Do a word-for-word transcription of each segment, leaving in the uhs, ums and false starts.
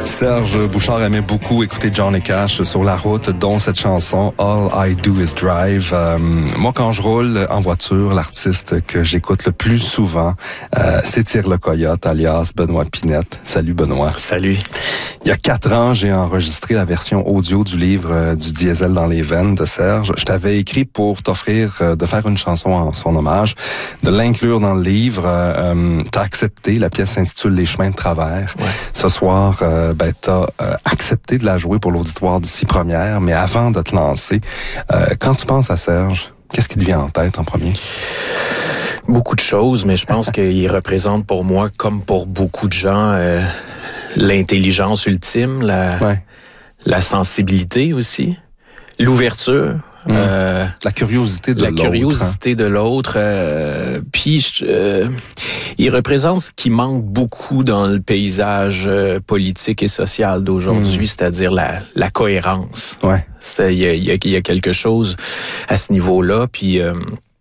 Serge Bouchard aimait beaucoup écouter Johnny Cash sur la route, dont cette chanson All I Do Is Drive. Euh, moi, quand je roule en voiture, l'artiste que j'écoute le plus souvent, euh, c'est Tire le Coyote, alias Benoît Pinette. Salut Benoît. Salut. Il y a quatre ans, j'ai enregistré la version audio du livre euh, du Diesel dans les veines de Serge. Je t'avais écrit pour t'offrir euh, de faire une chanson en son hommage, de l'inclure dans le livre. Euh, t'as accepté, la pièce s'intitule Les chemins de travers. Ouais. Ce soir, euh, ben, t'as euh, accepté de la jouer pour l'auditoire d'ici première, mais avant de te lancer, euh, quand tu penses à Serge, qu'est-ce qui te vient en tête en premier? Beaucoup de choses, mais je pense qu'il représente pour moi, comme pour beaucoup de gens, euh, l'intelligence ultime, la, ouais. la sensibilité aussi, l'ouverture. Mmh. Euh, la curiosité de la l'autre. La curiosité hein. de l'autre. Euh, puis, euh, il représente ce qui manque beaucoup dans le paysage euh, politique et social d'aujourd'hui, mmh. c'est-à-dire la, la cohérence. Ouais. Il y a, y, a, y a quelque chose à ce niveau-là. Puis, euh,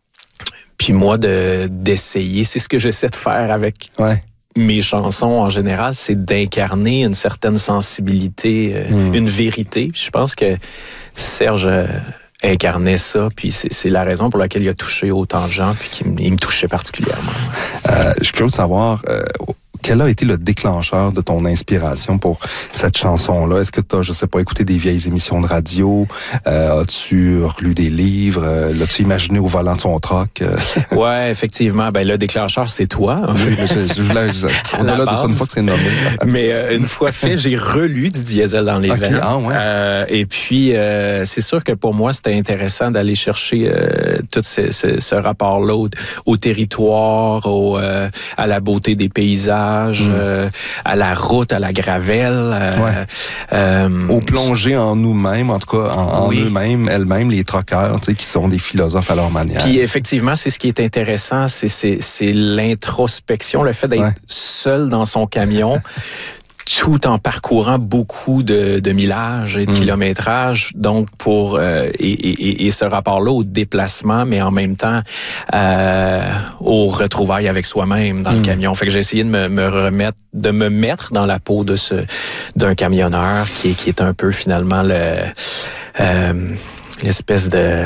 puis moi, de, d'essayer, c'est ce que j'essaie de faire avec... Ouais. Mes chansons, en général, c'est d'incarner une certaine sensibilité, euh, mmh. une vérité. Puis je pense que Serge euh, incarnait ça, puis c'est, c'est la raison pour laquelle il a touché autant de gens, puis qu'il m- il me touchait particulièrement. Euh, je suis curieux de savoir... Euh, quel a été le déclencheur de ton inspiration pour cette chanson-là? Est-ce que tu as, je sais pas, écouté des vieilles émissions de radio? Euh, as-tu relu des livres? Euh, l'as-tu imaginé au volant de son troc? Euh... Ouais, effectivement. Ben, le déclencheur, c'est toi. En fait. Oui, je, je voulais, je, au-delà de ça, une fois que c'est nommé. Mais euh, une fois fait, j'ai relu du Diesel dans les okay, veines. Ah, ouais. euh, et puis, euh, c'est sûr que pour moi, c'était intéressant d'aller chercher euh, tout ce, ce, ce rapport-là au, au territoire, au, euh, à la beauté des paysages, Mmh. Euh, à la route, à la gravelle. Euh, ouais. euh, Au plonger en nous-mêmes, en tout cas en, oui. en eux-mêmes, elles-mêmes, les troqueurs, tu sais, qui sont des philosophes à leur manière. Puis effectivement, c'est ce qui est intéressant, c'est, c'est, c'est l'introspection, le fait d'être ouais. seul dans son camion. Tout en parcourant beaucoup de, de millages et de mmh. kilométrages, donc pour euh, et, et, et ce rapport-là au déplacement, mais en même temps euh, au retrouvailles avec soi-même dans mmh. le camion. Fait que j'ai essayé de me, me remettre, de me mettre dans la peau de ce d'un camionneur qui est qui est un peu finalement le euh, l'espèce de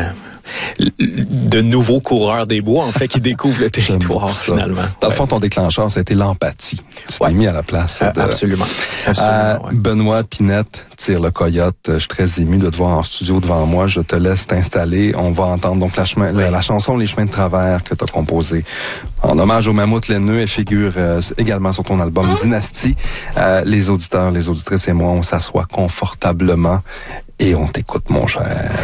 de nouveaux coureurs des bois, en fait, qui découvrent le territoire, finalement. Dans ouais. le fond, ton déclencheur, ça a été l'empathie. Tu t'es ouais. mis à la place. Euh, de... Absolument. absolument euh, ouais. Benoît Pinette, Tire le Coyote, je suis très ému de te voir en studio devant moi. Je te laisse t'installer. On va entendre donc la, chemin, oui. la, la chanson Les chemins de travers que tu as composée en hommage au mammouth laineux et figure euh, également sur ton album Dynastie. Euh, les auditeurs, les auditrices et moi, on s'assoit confortablement et on t'écoute, mon cher.